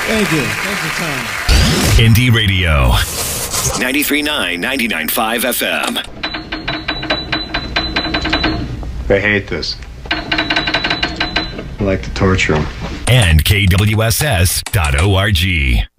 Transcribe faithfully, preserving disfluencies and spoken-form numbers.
Thank you. Thanks for time. Indie Radio. ninety-three point nine, ninety-nine point five F M. They hate this. I like to torture them. And K W S S dot org.